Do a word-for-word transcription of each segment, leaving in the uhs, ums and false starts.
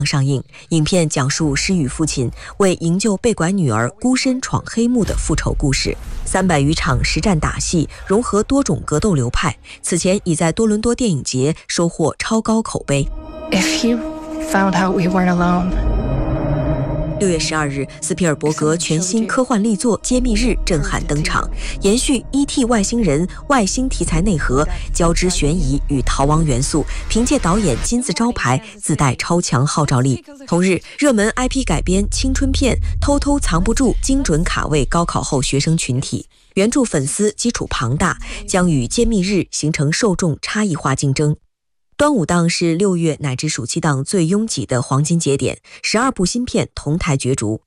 上映。影片讲述施与父亲为营救被拐女儿孤身闯黑幕的复仇故事。三百余场实战打戏，融合多种格斗流派，此前已在多伦多电影节收获超高口碑。 If you found out we weren't alone。 六月十二日，斯皮尔伯格全新科幻力作《揭秘日》震撼登场，延续 E T 外星人外星题材内核，交织悬疑与逃亡元素，凭借导演金字招牌，自带超强号召力。同日，热门 I P 改编青春片《偷偷藏不住》精准卡位高考后学生群体，原著粉丝基础庞大，将与《揭秘日》形成受众差异化竞争。端午档是六月乃至暑期档最拥挤的黄金节点，十二部新片同台角逐。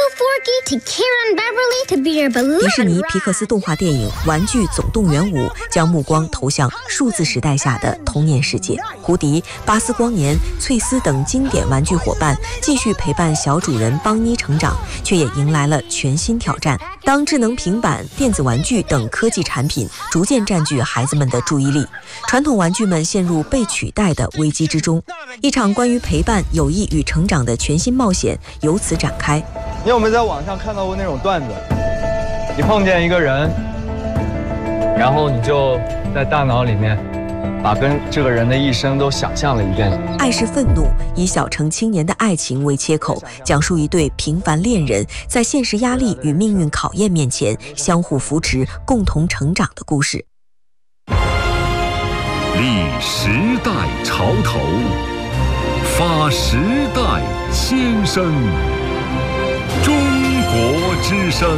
迪士尼皮克斯动画电影《玩具总动员五》将目光投向数字时代下的童年世界。胡迪、巴斯光年、翠丝等经典玩具伙伴继续陪伴小主人邦妮成长，却也迎来了全新挑战。当智能平板、电子玩具等科技产品逐渐占据孩子们的注意力，传统玩具们陷入被取代的危机之中，一场关于陪伴、友谊与成长的全新冒险由此展开。 你有没有在网上看到过那种段子？你碰见一个人，然后你就在大脑里面把跟这个人的一生都想象了一遍。 爱是愤怒，以小城青年的爱情为切口，讲述一对平凡恋人在现实压力与命运考验面前相互扶持、共同成长的故事。 立时代潮头，发时代先声。中国之声。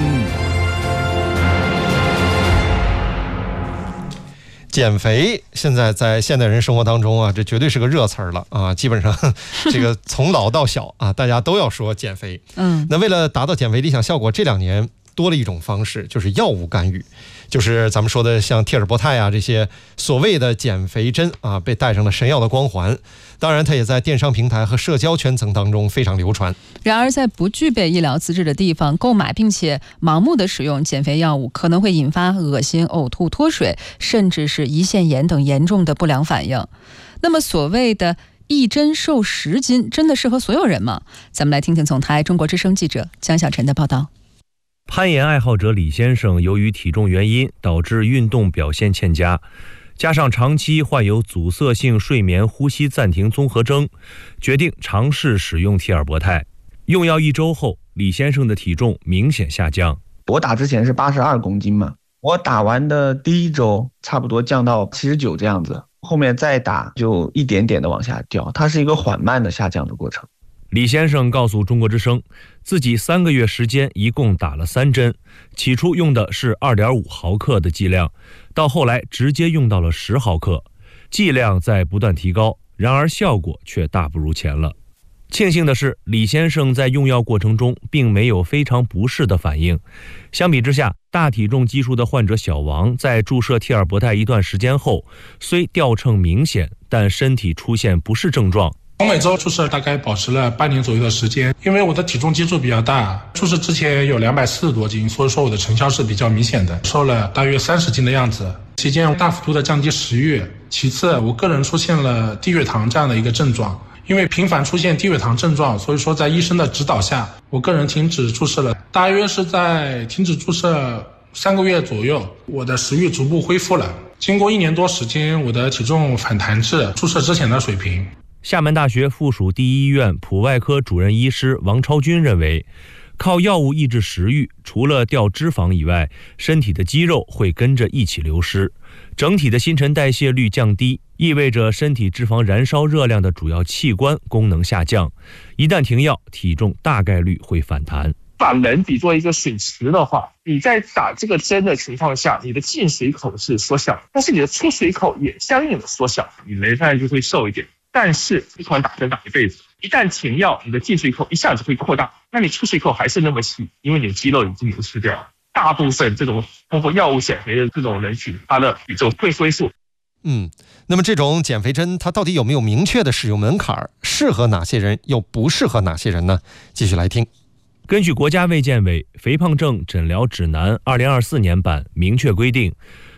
减肥现在在现代人生活当中啊，这绝对是个热词儿了啊！基本上这个从老到小啊，大家都要说减肥。嗯，那为了达到减肥理想效果，这两年多了一种方式，就是药物干预，就是咱们说的像替尔博泰啊这些所谓的减肥针啊，被戴上了神药的光环。当然，它也在电商平台和社交圈层当中非常流传。 然而，在不具备医疗资质的地方购买并且盲目的使用减肥药物，可能会引发恶心、呕吐、脱水，甚至是胰腺炎等严重的不良反应。那么，所谓的一针瘦十斤，真的适合所有人吗？咱们来听听总台中国之声记者江小晨的报道。 攀岩爱好者李先生由于体重原因导致运动表现欠佳，加上长期患有阻塞性睡眠呼吸暂停综合征，决定尝试使用替尔博泰。用药一周后，李先生的体重明显下降。 我打之前是八十二公斤嘛，我打完的第一周差不多降到七十九这样子，后面再打就一点点的往下掉，它是一个缓慢的下降的过程。 李先生告诉中国之声，自己三个月时间一共打了三针，起初用的是 二点五毫克的剂量，到后来直接用到了十毫克，剂量在不断提高，然而效果却大不如前了。庆幸的是，李先生在用药过程中并没有非常不适的反应。相比之下，大体重基数的患者小王在注射替尔博泰一段时间后，虽掉秤明显，但身体出现不适症状。 我每周注射大概保持了半年左右的时间，因为我的体重基数比较大，注射之前有两百四十多斤，所以说我的成效是比较明显的，瘦了大约三十斤的样子。期间大幅度的降低食欲，其次我个人出现了低血糖这样的一个症状，因为频繁出现低血糖症状，所以说在医生的指导下，我个人停止注射了，大约是在停止注射三个月左右，我的食欲逐步恢复了。经过一年多时间，我的体重反弹至注射之前的水平。 厦门大学附属第一医院普外科主任医师王超军认为，靠药物抑制食欲，除了掉脂肪以外，身体的肌肉会跟着一起流失，整体的新陈代谢率降低，意味着身体脂肪燃烧热量的主要器官功能下降，一旦停药，体重大概率会反弹。 把人比作一个水池的话，你在打这个针的情况下，你的进水口是缩小，但是你的出水口也相应的缩小，你人当然就会瘦一点。但是不可能打针打一辈子，一旦停药，你的进水口一下子会扩大，那你出水口还是那么细，因为你的肌肉已经流失掉了。大部分这种通过药物减肥的这种人群，它的体重会恢复。 嗯，那么这种减肥针它到底有没有明确的使用门槛？适合哪些人，又不适合哪些人呢？继续来听。 根据国家卫健委《肥胖症诊疗指南》二零二四年版明确规定，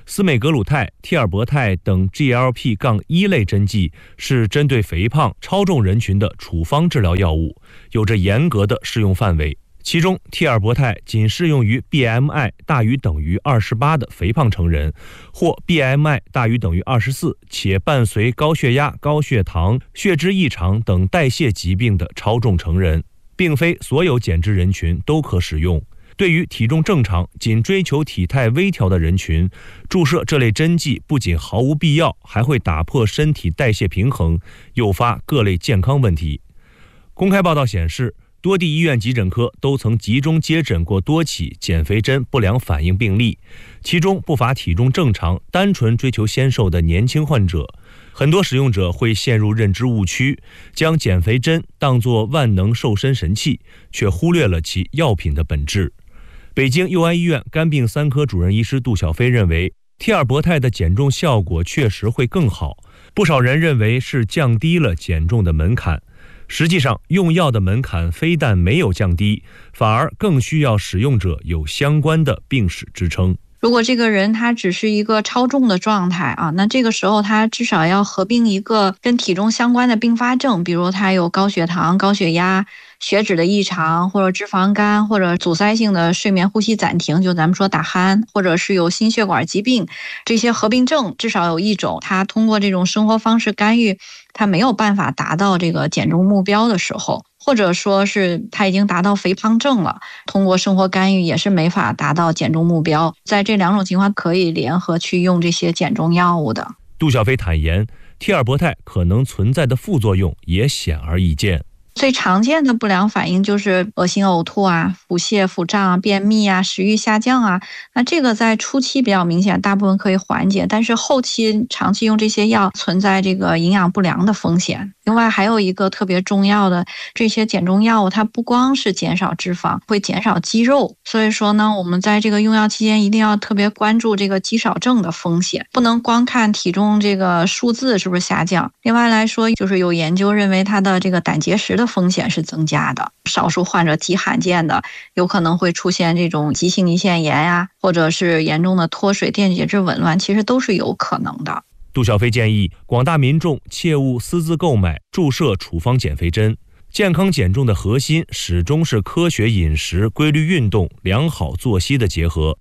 司美格鲁肽、替尔博肽等 G L P 一 类针剂是针对肥胖、超重人群的处方治疗药物，有着严格的适用范围。其中，替尔博肽仅适用于 B M I 大于等于二十八的肥胖成人，或 B M I 大于等于二十四且伴随高血压、高血糖、血脂异常等代谢疾病的超重成人，并非所有减脂人群都可使用。对于体重正常、仅追求体态微调的人群，注射这类针剂不仅毫无必要，还会打破身体代谢平衡，诱发各类健康问题。公开报道显示，多地医院急诊科都曾集中接诊过多起减肥针不良反应病例，其中不乏体重正常、单纯追求纤瘦的年轻患者。很多使用者会陷入认知误区，将减肥针当作万能瘦身神器，却忽略了其药品的本质。北京佑安医院肝病三科主任医师杜小飞认为，替尔博肽的减重效果确实会更好，不少人认为是降低了减重的门槛。实际上，用药的门槛非但没有降低，反而更需要使用者有相关的病史支撑。 如果这个人他只是一个超重的状态啊，那这个时候他至少要合并一个跟体重相关的并发症，比如他有高血糖、高血压、血脂的异常，或者脂肪肝，或者阻塞性的睡眠呼吸暂停，就咱们说打鼾，或者是有心血管疾病，这些合并症至少有一种，他通过这种生活方式干预，他没有办法达到这个减重目标的时候，或者说是他已经达到肥胖症了，通过生活干预也是没法达到减重目标。在这两种情况可以联合去用这些减重药物的。 杜小飞坦言，替尔博肽可能存在的副作用也显而易见。 最常见的不良反应就是恶心呕吐啊、腹泻、腹胀啊、便秘啊、食欲下降啊。那这个在初期比较明显，大部分可以缓解，但是后期长期用这些药存在这个营养不良的风险。另外还有一个特别重要的，这些减重药物它不光是减少脂肪，会减少肌肉。所以说呢，我们在这个用药期间一定要特别关注这个肌少症的风险，不能光看体重这个数字是不是下降。另外来说，就是有研究认为它的这个胆结石的风险是增加的，少数患者极罕见的有可能会出现这种急性胰腺炎呀、啊，或者是严重的脱水、电解质紊乱，其实都是有可能的。 杜小飞建议广大民众切勿私自购买、注射处方减肥针。健康减重的核心始终是科学饮食、规律运动、良好作息的结合。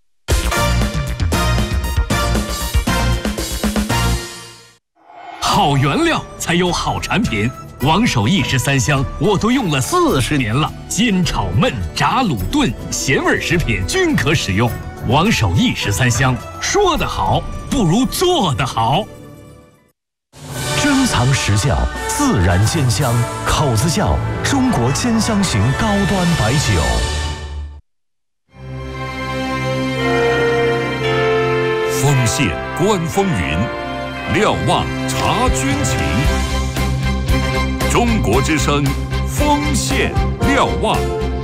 好原料才有好产品，王守义十三香我都用了四十年了，煎炒焖炸卤炖咸味食品均可使用。王守义十三香，说得好不如做得好。 珍藏实窖，自然煎香，口子窖中国煎香型高端白酒。 丰县观风云，瞭望察军情。中国之声，丰县瞭望。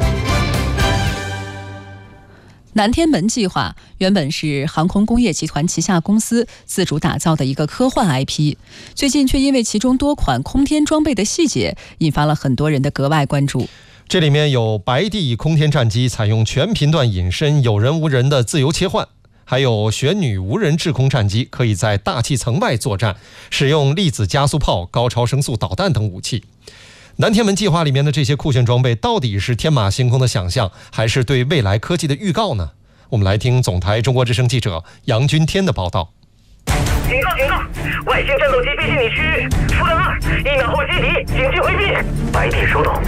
南天门计划原本是航空工业集团旗下公司自主打造的一个科幻 I P， 最近却因为其中多款空天装备的细节，引发了很多人的格外关注。 这里面有白帝空天战机采用全频段隐身、有人无人的自由切换，还有玄女无人制空战机可以在大气层外作战，使用粒子加速炮、高超声速导弹等武器。南天门计划里面的这些酷炫装备到底是天马行空的想象，还是对未来科技的预告呢？我们来听总台中国之声记者杨军天的报道。 警告警告！外星战斗机逼近你区域，负担二，一秒后击敌，警惕回避。白帝收到。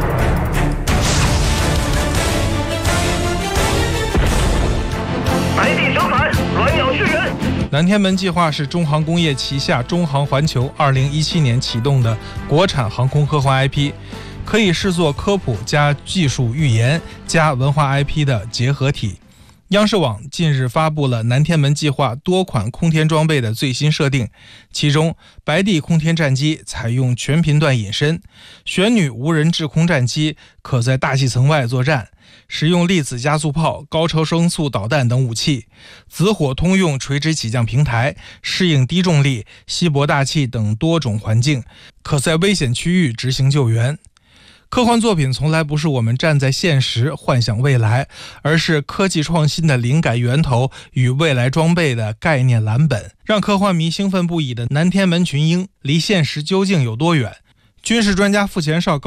白帝折返，鸾鸟驰援。 南天门计划是中航工业旗下中航环球二零一七年启动的国产航空科幻 I P， 可以视作科普加技术预言加文化 I P 的结合体。央视网近日发布了南天门计划多款空天装备的最新设定，其中白帝空天战机采用全频段隐身，玄女无人制空战机可在大气层外作战，使用粒子加速炮、高超声速导弹等武器，紫火通用垂直起降平台，适应低重力、稀薄大气等多种环境，可在危险区域执行救援。 科幻作品从来不是我们站在现实幻想未来，而是科技创新的灵感源头与未来装备的概念蓝本。让科幻迷兴奋不已的南天门群英离现实究竟有多远？军事专家傅前绍告